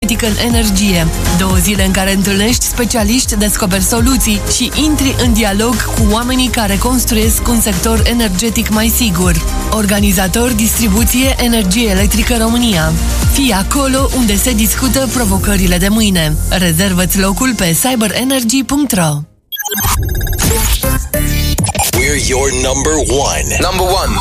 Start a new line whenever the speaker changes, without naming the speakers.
energetică în energie. 2 zile în care întâlnești specialiști, descoperi soluții și intri în dialog cu oamenii care construiesc un sector energetic mai sigur. Organizator Distribuție Energie Electrică România. Fii acolo unde se discută provocările de mâine. Rezervă-ți locul pe cyberenergy.ro.
We're your number one.